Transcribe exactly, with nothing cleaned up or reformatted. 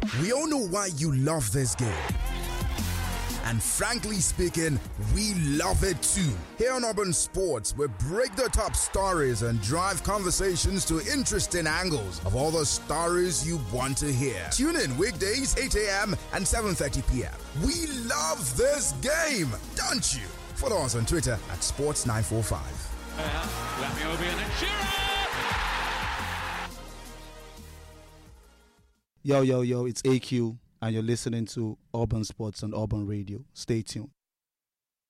We all know why you love this game. And frankly speaking, we love it too. Here on Urban Sports, we break the top stories and drive conversations to interesting angles of all the stories you want to hear. Tune in weekdays eight a.m. and seven thirty p.m. We love this game, don't you? Follow us on Twitter at sports nine four five. Yo, yo, yo, it's A Q, and you're listening to Urban Sports on Urban Radio. Stay tuned.